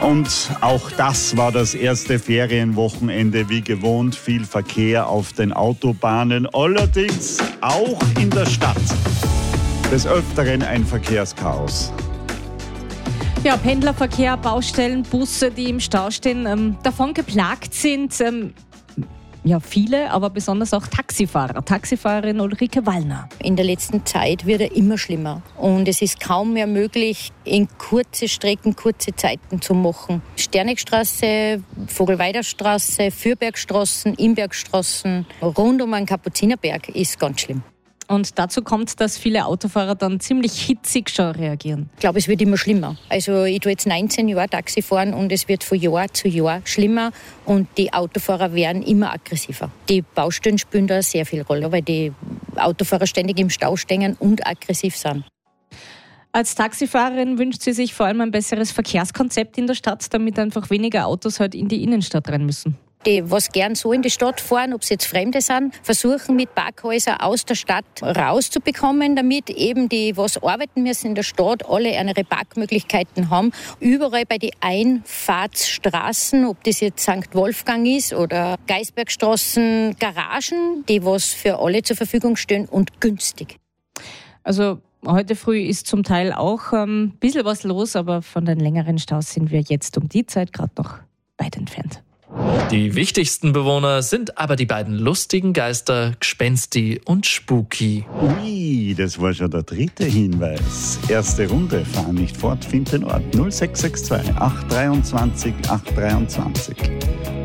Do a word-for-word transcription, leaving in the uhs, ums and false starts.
Und auch das war das erste Ferienwochenende wie gewohnt. Viel Verkehr auf den Autobahnen, allerdings auch in der Stadt. Des Öfteren ein Verkehrschaos. Ja, Pendlerverkehr, Baustellen, Busse, die im Stau stehen, ähm, davon geplagt sind ähm, ja viele, aber besonders auch Taxifahrer. Taxifahrerin Ulrike Wallner. In der letzten Zeit wird er immer schlimmer und es ist kaum mehr möglich, in kurze Strecken, kurze Zeiten zu machen. Sternegstraße, Vogelweiderstraße, Fürbergstraßen, Imbergstraßen, rund um den Kapuzinerberg ist ganz schlimm. Und dazu kommt, dass viele Autofahrer dann ziemlich hitzig schon reagieren. Ich glaube, es wird immer schlimmer. Also ich tue jetzt neunzehn Jahre Taxi fahren und es wird von Jahr zu Jahr schlimmer und die Autofahrer werden immer aggressiver. Die Baustellen spielen da sehr viel Rolle, weil die Autofahrer ständig im Stau stehen und aggressiv sind. Als Taxifahrerin wünscht sie sich vor allem ein besseres Verkehrskonzept in der Stadt, damit einfach weniger Autos halt in die Innenstadt rein müssen. Die, was gern so in die Stadt fahren, ob es jetzt Fremde sind, versuchen mit Parkhäusern aus der Stadt rauszubekommen, damit eben die, was arbeiten müssen in der Stadt, alle ihre Parkmöglichkeiten haben. Überall bei den Einfahrtsstraßen, ob das jetzt Sankt Wolfgang ist oder Geisbergstraßen, Garagen, die was für alle zur Verfügung stehen und günstig. Also heute früh ist zum Teil auch ein ähm, bisschen was los, aber von den längeren Staus sind wir jetzt um die Zeit gerade noch weit entfernt. Die wichtigsten Bewohner sind aber die beiden lustigen Geister Gspensti und Spooky. Ui, das war schon der dritte Hinweis. Erste Runde, fahren nicht fort, find den Ort null sechs sechs zwei acht zwei drei acht zwei zwei.